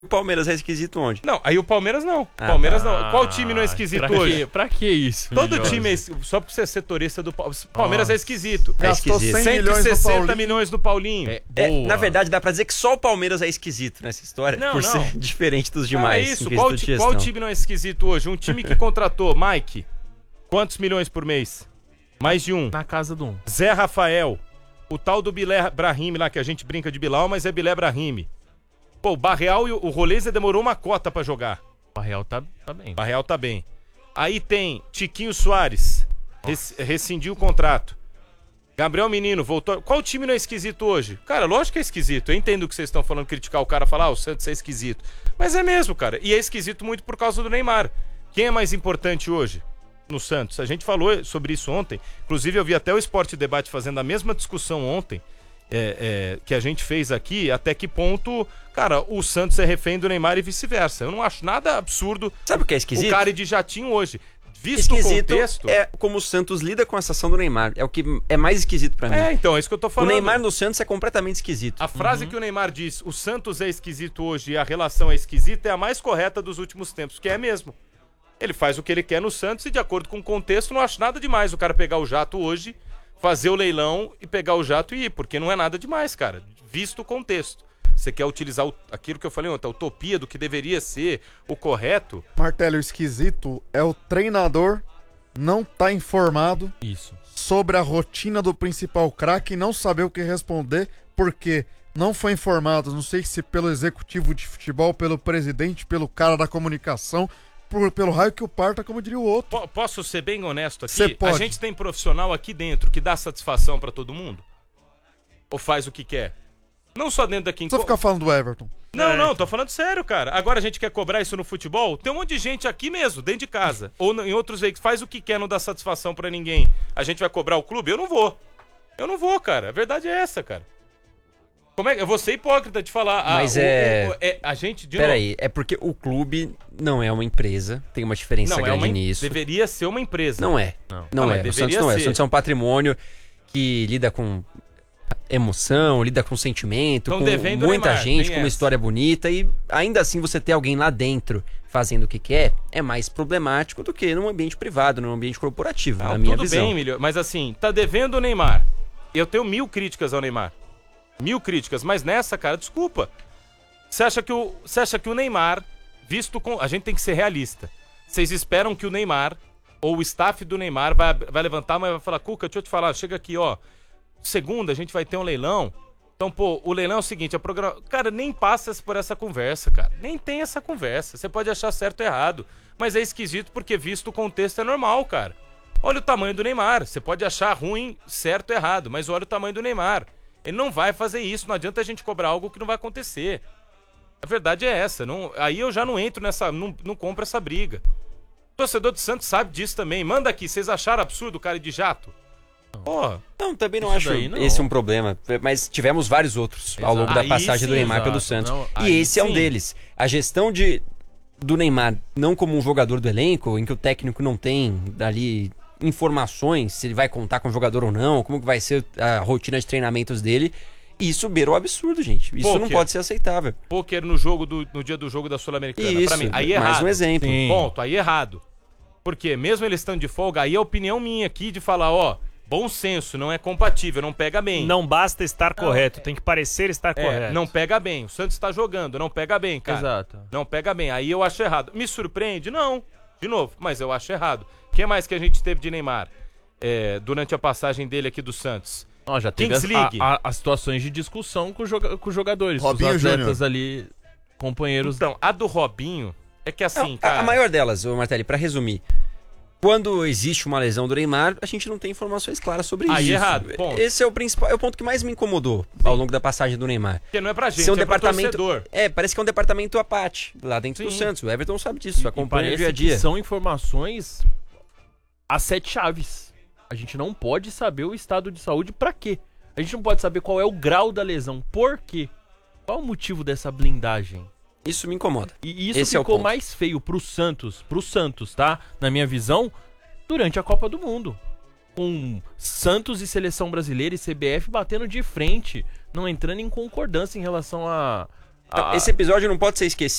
O Palmeiras é esquisito onde? Não, aí o Palmeiras não. Palmeiras não. Qual time não é esquisito hoje? Pra que isso? Todo time é só porque você é setorista do Palmeiras é esquisito. É Gastou esquisito. 100 milhões no 160 Paulinho. milhões do Paulinho. Na verdade, dá pra dizer que só o Palmeiras é esquisito nessa história, Não, por não. ser diferente dos Não, demais. é isso. em Qual quesito de qual gestão. time não é esquisito hoje? Um time que contratou, Mike, quantos milhões por mês? Mais de um. Na casa do Zé Rafael. O tal do Bilé Brahimi lá, que a gente brinca de Bilal, mas é Bilé Brahimi. Pô, o Barreal e o Roleza demorou uma cota pra jogar. O Real tá bem. O Barreal tá bem. Aí tem Tiquinho Soares. Rescindiu o contrato. Gabriel Menino voltou. Qual time não é esquisito hoje? Cara, lógico que é esquisito. Eu entendo o que vocês estão falando, criticar o cara, falar, o Santos é esquisito. Mas é mesmo, cara. E é esquisito muito por causa do Neymar. Quem é mais importante hoje no Santos? A gente falou sobre isso ontem. Inclusive, eu vi até o Esporte Debate fazendo a mesma discussão ontem. Que a gente fez aqui, até que ponto, cara, o Santos é refém do Neymar e vice-versa. Eu não acho nada absurdo. Sabe o que é esquisito? O cara ir de jatinho hoje. Visto o Esquisito contexto... é como o Santos lida com a situação do Neymar. É o que é mais esquisito pra mim. então, é isso que eu tô O falando. Neymar no Santos é completamente esquisito. A frase que o Neymar diz, o Santos é esquisito hoje e a relação é esquisita, é a mais correta dos últimos tempos, que é mesmo. Ele faz o que ele quer no Santos e, de acordo com o contexto, não acho nada demais o cara pegar o jato hoje, fazer o leilão e pegar o jato e ir, porque não é nada demais, cara, visto o contexto. Você quer utilizar aquilo que eu falei ontem, a utopia do que deveria ser o correto. Martelo, o esquisito é o treinador não tá informado Isso. sobre a rotina do principal craque e não saber o que responder, porque não foi informado, não sei se pelo executivo de futebol, pelo presidente, pelo cara da comunicação, pelo raio que o parta, como diria o outro. Posso ser bem honesto Cê aqui? pode. A gente tem profissional aqui dentro que dá satisfação pra todo mundo? Ou faz o que quer? Não só dentro daqui... Não precisa ficar falando do Everton. Não, tô falando sério, cara. Agora a gente quer cobrar isso no futebol? Tem um monte de gente aqui mesmo, dentro de casa. Ou em outros veículos, faz o que quer, não dá satisfação pra ninguém. A gente vai cobrar o clube? Eu não vou. Eu não vou, cara. A verdade é essa, cara. Como é que... Eu vou ser hipócrita de falar... Mas a gente... Peraí, é porque o clube não é uma empresa, tem uma diferença grande nisso. Deveria ser uma empresa. Não é. Não é. O Santos não é. O Santos é um patrimônio que lida com emoção, lida com sentimento, Tão com devendo muita Neymar, gente, tem com uma essa. história bonita, e ainda assim você ter alguém lá dentro fazendo o que quer é mais problemático do que num ambiente privado, num ambiente corporativo, na minha tudo visão. bem, Emílio, mas assim, tá devendo o Neymar. Eu tenho 1000 críticas ao Neymar. 1000 críticas, mas nessa, cara, desculpa. Você acha que o Neymar, visto com... A gente tem que ser realista. Vocês esperam que o Neymar, ou o staff do Neymar, vai levantar, mas vai falar, Cuca, deixa eu te falar, chega aqui, ó. Segunda, a gente vai ter um leilão. Então, pô, o leilão é o seguinte, cara, nem passa por essa conversa, cara. Nem tem essa conversa. Você pode achar certo ou errado, mas é esquisito porque, visto o contexto, é normal, cara. Olha o tamanho do Neymar. Você pode achar ruim, certo ou errado, mas olha o tamanho do Neymar. Ele não vai fazer isso, não adianta a gente cobrar algo que não vai acontecer. A verdade é essa. Aí eu já não entro nessa... Não compro essa briga. O torcedor do Santos sabe disso também. Manda aqui, vocês acharam absurdo o cara ir de jato? Porra. Não, também não Isso acho daí não. esse um problema, mas tivemos vários outros ao longo da Aí passagem do sim, Neymar pelo exato. Santos. Não, E aí esse é um sim. deles. A gestão do Neymar, não como um jogador do elenco, em que o técnico não tem dali informações, se ele vai contar com o jogador ou não, como que vai ser a rotina de treinamentos dele, isso beira o absurdo, gente. Isso não pode ser aceitável. Pôquer no dia do jogo da Sul-Americana. Isso, Pra mim, aí é mais errado. um exemplo. Sim. Ponto, aí é errado. Porque mesmo eles estando de folga, aí é a opinião minha aqui de falar, ó, bom senso, não é compatível, não pega bem. Não basta estar correto, tem que parecer estar correto. Não pega bem. O Santos tá jogando, não pega bem, cara. Exato. Não pega bem. Aí eu acho errado. Me surpreende? Não. De novo, mas eu acho errado. O que mais que a gente teve de Neymar durante a passagem dele aqui do Santos? Ó, já teve Kings League. as situações de discussão com os jogadores, Robinho os atletas Júnior. ali, companheiros. Então, a do Robinho é que assim, Não, cara... a maior delas, ô Martelli, pra resumir, quando existe uma lesão do Neymar, a gente não tem informações claras sobre isso. Aí errado, ponto. Esse é o principal, é o ponto que mais me incomodou ao longo da passagem do Neymar. Porque não é pra gente, Ser um é pro departamento, torcedor. parece que é um departamento à parte lá dentro do Sim. Santos. O Everton sabe disso, E acompanha o parece dia a dia. que são informações a 7 chaves. A gente não pode saber o estado de saúde pra quê? A gente não pode saber qual é o grau da lesão. Por quê? Qual o motivo dessa blindagem? Isso me incomoda. E isso Esse é o ficou ponto. mais feio pro Santos, tá? Na minha visão, durante a Copa do Mundo. Com Santos e Seleção Brasileira e CBF batendo de frente, não entrando em concordância em relação Esse episódio não pode ser esquecido.